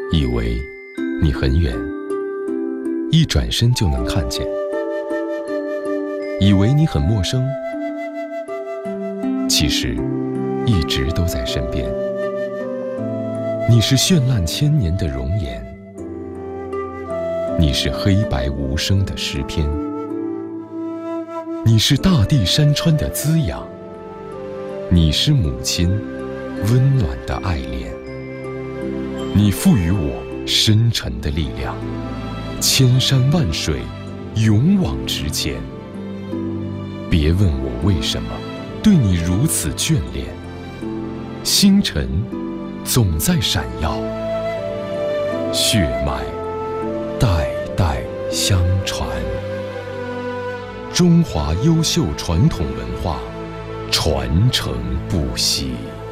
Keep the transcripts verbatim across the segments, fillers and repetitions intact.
以为你很远，一转身就能看见；以为你很陌生，其实一直都在身边。你是绚烂千年的容颜，你是黑白无声的诗篇，你是大地山川的滋养，你是母亲温暖的爱恋。你赋予我深沉的力量，千山万水勇往直前。别问我为什么对你如此眷恋，星辰总在闪耀，血脉代代相传。中华优秀传统文化传承不息。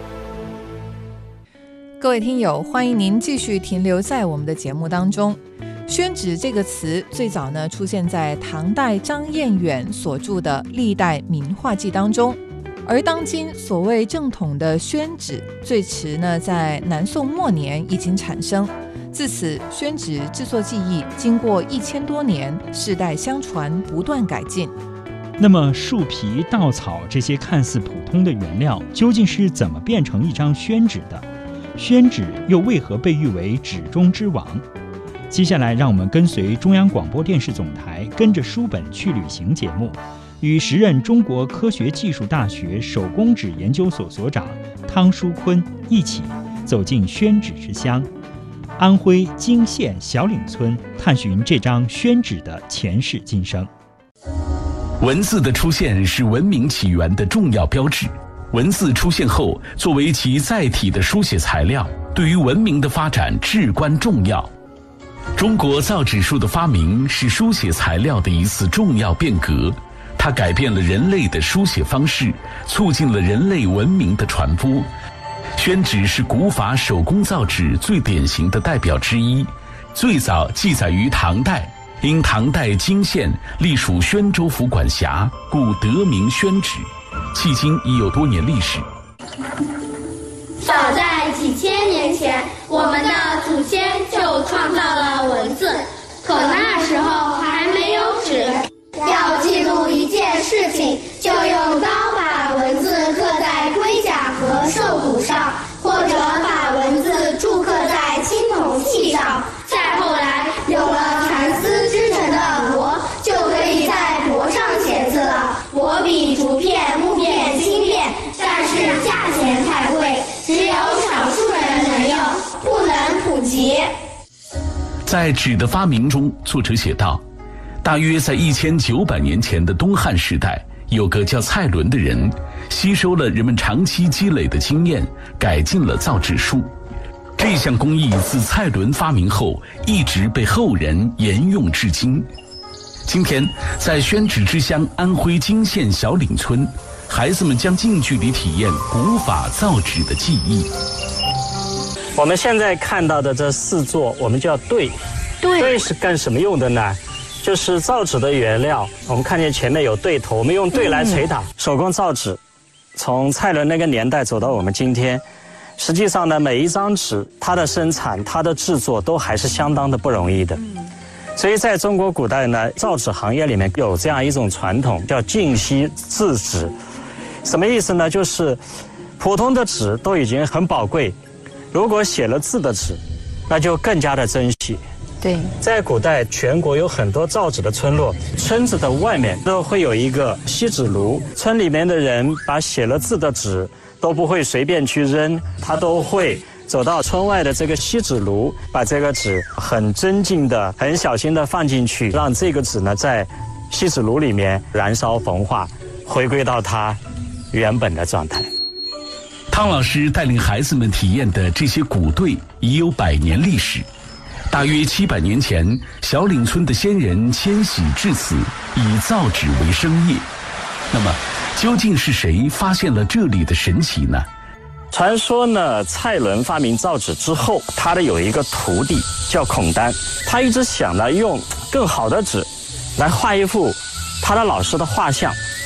各位听友，欢迎您继续停留在我们的节目当中。宣旨这个词最早呢出现在唐代张彦远所著的《历代名画记》当中，而当今所谓正统的宣旨，最迟呢在南宋末年已经产生。自此，宣旨制作技艺经过一千多年，世代相传，不断改进。 那么树皮、稻草这些看似普通的原料，究竟是怎么变成一张宣纸的？宣纸又为何被誉为纸中之王？接下来，让我们跟随中央广播电视总台跟着书本去旅行节目，与时任中国科学技术大学手工纸研究所所长汤书坤一起走进宣纸之乡，安徽泾县小岭村，探寻这张宣纸的前世今生。 文字的出现是文明起源的重要标志。文字出现后，作为其载体的书写材料，对于文明的发展至关重要。中国造纸术的发明是书写材料的一次重要变革，它改变了人类的书写方式，促进了人类文明的传播。宣纸是古法手工造纸最典型的代表之一，最早记载于唐代，因唐代泾县隶属宣州府管辖，故得名宣纸。迄今已有多年历史。 早在几千年前，我们的祖先就创造了文字，可那时候还没有纸，要记录一件事情，就用刀把文字刻在盔甲和兽骨上，或者把文字铸刻在青铜器上。再后来有了蚕丝织成的帛，就可以在帛上写字了。帛比竹片、木片轻便，但是价钱太贵，只有少数人能用，不能普及。 在纸的发明中，作者写道，大约在一千九百年前的东汉时代，有个叫蔡伦的人，吸收了人们长期积累的经验，改进了造纸术。这项工艺自蔡伦发明后，一直被后人沿用至今。今天，在宣纸之乡安徽泾县小岭村，孩子们将近距离体验古法造纸的技艺。 我们现在看到的这四座，我们叫对。 对， 对是干什么用的呢？就是造纸的原料。我们看见前面有对头，我们用对来捶打。嗯、手工造纸，从蔡伦那个年代走到我们今天，实际上呢，每一张纸它的生产、它的制作都还是相当的不容易的。嗯所以在中国古代呢，造纸行业里面有这样一种传统，叫净息字纸。什么意思呢？就是普通的纸都已经很宝贵，如果写了字的纸，那就更加的珍惜。 对， 在古代，全国有很多造纸的村落，村子的外面都会有一个锡纸炉，村里面的人把写了字的纸都不会随便去扔，他都会走到村外的这个锡纸炉，把这个纸很尊敬的、很小心的放进去，让这个纸呢在锡纸炉里面燃烧焚化，回归到它原本的状态。 汤老师带领孩子们体验的这些古对已有百年历史。大约七百年前，小岭村的先人迁徙至此，以造纸为生业。那么，究竟是谁发现了这里的神奇呢？ 传说呢，蔡伦发明造纸之后，他的有一个徒弟叫孔丹，他一直想呢用更好的纸来画一幅他的老师的画像。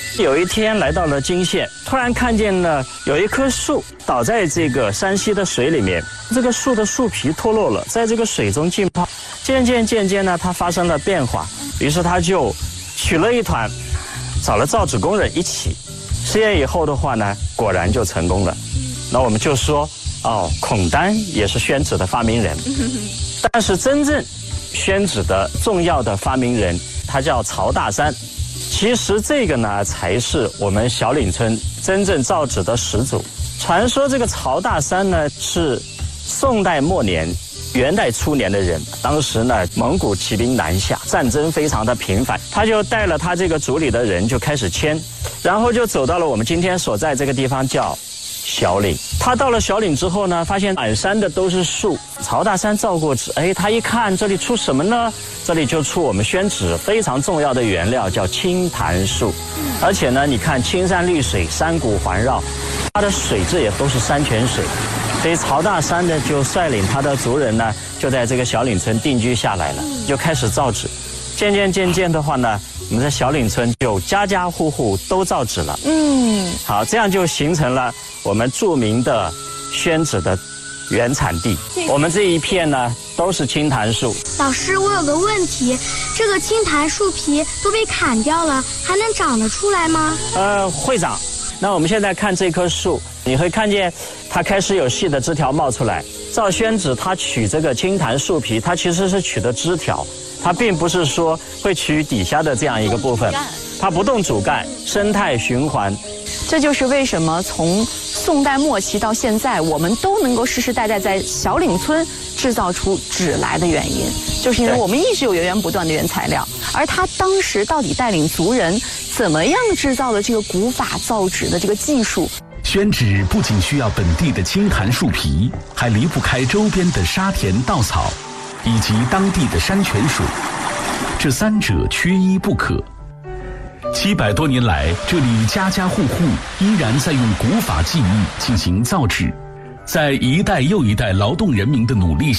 有一天来到了金县，突然看见了有一棵树倒在这个山溪的水里面，这个树的树皮脱落了，在这个水中浸泡，渐渐渐渐呢，它发生了变化。于是他就取了一团，找了造纸工人一起实验以后的话呢，果然就成功了。那我们就说，哦，孔丹也是宣纸的发明人，但是真正宣纸的重要的发明人，他叫曹大山。其实这个呢，才是我们小岭村真正造纸的始祖。传说这个曹大山呢，是宋代末年、元代初年的人。当时呢，蒙古骑兵南下，战争非常的频繁，他就带了他这个族里的人就开始迁，然后就走到了我们今天所在这个地方，叫小岭。他到了小岭之后呢，发现满山的都是树。曹大山造过纸，哎，他一看这里出什么呢？这里就出我们宣纸非常重要的原料，叫青檀树。而且呢，你看青山绿水，山谷环绕，它的水质也都是山泉水。所以曹大山呢，就率领他的族人呢，就在这个小岭村定居下来了，就开始造纸。渐渐渐渐的话呢，我们在小岭村就家家户户都造纸了。嗯，好，这样就形成了我们著名的宣纸的原产地。我们这一片呢都是青檀树。 老师，我有个问题，这个青檀树皮都被砍掉了，还能长得出来吗？ 呃，会长。那我们现在看这棵树，你会看见它开始有细的枝条冒出来。造宣纸它取这个青檀树皮，它其实是取的枝条，它并不是说会取底下的这样一个部分，它不动主干，生态循环。 这就是为什么从宋代末期到现在，我们都能够世世代代在小岭村制造出纸来的原因，就是因为我们一直有源源不断的原材料。而他当时到底带领族人怎么样制造的这个古法造纸的这个技术？ 宣纸不仅需要本地的青檀树皮，还离不开周边的沙田稻草以及当地的山泉水，这三者缺一不可。七百多年来，这里家家户户依然在用古法技艺进行造纸，在一代又一代劳动人民的努力下，